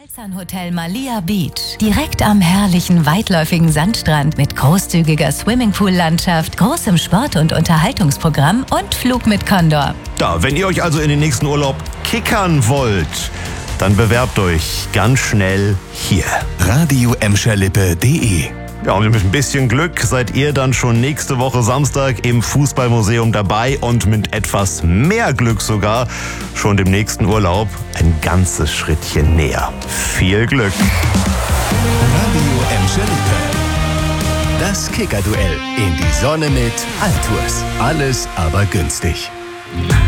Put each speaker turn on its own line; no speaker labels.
Hotel Malia Beach. Direkt am herrlichen, weitläufigen Sandstrand mit großzügiger Swimmingpool-Landschaft, großem Sport- und Unterhaltungsprogramm und Flug mit Condor.
Ja, wenn ihr euch also in den nächsten Urlaub kickern wollt, dann bewerbt euch ganz schnell hier.
radio-emscherlippe.de.
Ja, und mit ein bisschen Glück seid ihr dann schon nächste Woche Samstag im Fußballmuseum dabei und mit etwas mehr Glück sogar schon dem nächsten Urlaub ein ganzes Schrittchen näher. Viel Glück!
Radio Emscherlippe. Das Kickerduell in die Sonne mit Altours. Alles aber günstig.